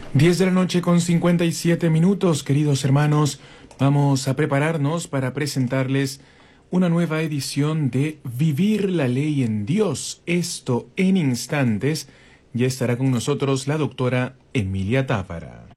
10 de la noche con 57 minutos, queridos hermanos. Vamos a prepararnos para presentarles una nueva edición de Vivir la Ley en Dios. Esto en instantes. Ya estará con nosotros la doctora Emilia Táfara.